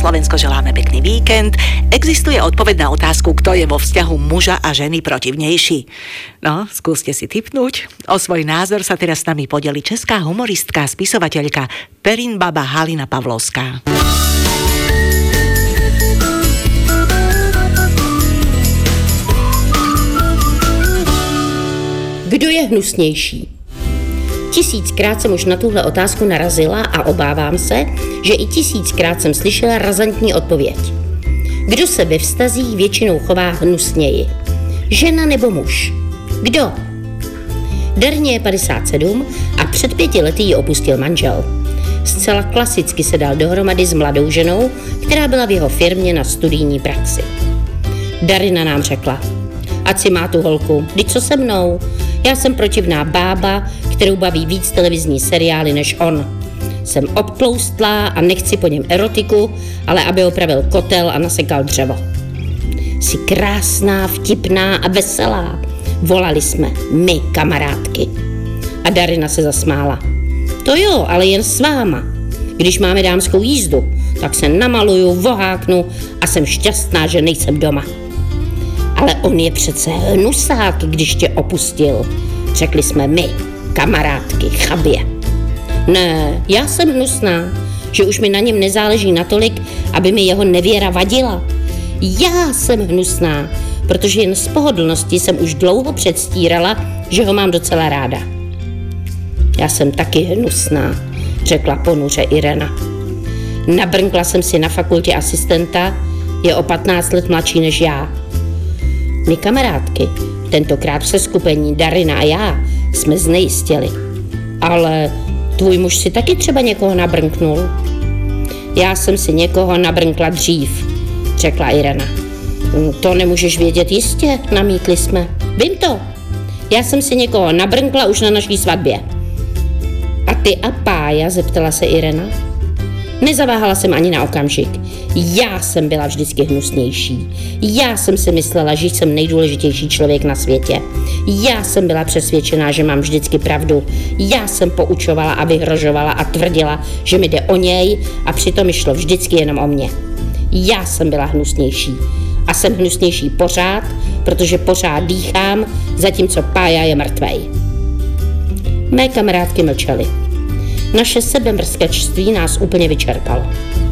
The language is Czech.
Slovensko želáme pekný víkend. Existuje odpoveď na otázku, kto je vo vzťahu muža a ženy protivnejší. No, skúste si tipnúť. O svoj názor sa teraz s nami podeli česká humoristka, spisovateľka Perinbaba Halina Pavlovská. Kdo je hnusnější? 1000krát jsem už na tuhle otázku narazila a obávám se, že i 1000krát jsem slyšela razantní odpověď. Kdo se ve vztazích většinou chová hnusněji? Žena nebo muž? Kdo? Darně je 57 a před 5 lety ji opustil manžel. Zcela klasicky se dal dohromady s mladou ženou, která byla v jeho firmě na studijní praxi. Darina nám řekla: ať si má tu holku, vždyť co se mnou? Já jsem protivná bába, kterou baví víc televizní seriály než on. Jsem obtloustlá a nechci po něm erotiku, ale aby opravil kotel a nasekal dřevo. Jsi krásná, vtipná a veselá, volali jsme my, kamarádky. A Darina se zasmála. To jo, ale jen s váma. Když máme dámskou jízdu, tak se namaluju, voháknu a jsem šťastná, že nejsem doma. Ale on je přece hnusák, když tě opustil, řekli jsme my, kamarádky, chabě. Ne, já jsem hnusná, že už mi na něm nezáleží natolik, aby mi jeho nevěra vadila. Já jsem hnusná, protože jen z pohodlnosti jsem už dlouho předstírala, že ho mám docela ráda. Já jsem taky hnusná, řekla ponuře Irena. Nabrnkla jsem si na fakultě asistenta, je o 15 let mladší než já. My kamarádky, tentokrát v seskupení Darina a já, jsme znejistěli. Ale tvůj muž si taky třeba někoho nabrnknul. Já jsem si někoho nabrnkla dřív, řekla Irena. To nemůžeš vědět jistě, namítli jsme. Vím to. Já jsem si někoho nabrnkla už na naší svatbě. A ty a Pája, zeptala se Irena. Nezaváhala jsem ani na okamžik. Já jsem byla vždycky hnusnější. Já jsem si myslela, že jsem nejdůležitější člověk na světě. Já jsem byla přesvědčená, že mám vždycky pravdu. Já jsem poučovala a vyhrožovala a tvrdila, že mi jde o něj a přitom mi šlo vždycky jenom o mě. Já jsem byla hnusnější. A jsem hnusnější pořád, protože pořád dýchám, zatímco Pája je mrtvej. Mé kamarádky mlčely. Naše sebemrskačství nás úplně vyčerpalo.